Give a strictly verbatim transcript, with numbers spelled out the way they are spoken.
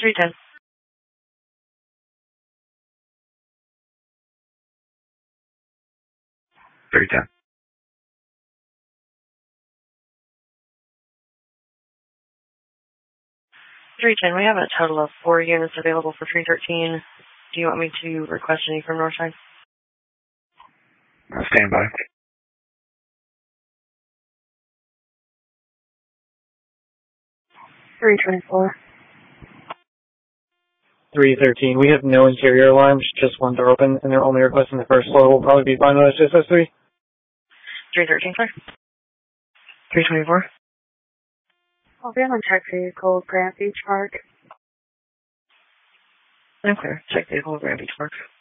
three ten. three ten. three ten, we have a total of four units available for three thirteen. Do you want me to request any from Northside? I'll stand by. three twenty-four. three thirteen, we have no interior alarms, just one door open, and they're only requesting the first floor. Will probably be fine with us, just us three. three thirteen, sir. three twenty-four. I'll be on check vehicle, Grant Beach Park. I'm clear. Check vehicle, Grand Beach Park.